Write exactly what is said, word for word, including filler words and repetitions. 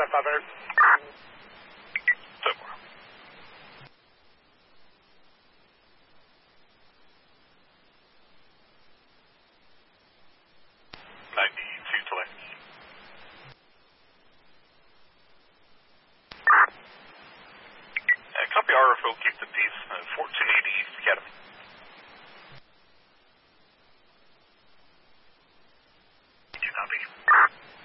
five five hundred. ten more. ninety-two to land. Uh, copy R F O, keep the peace, uh, fourteen.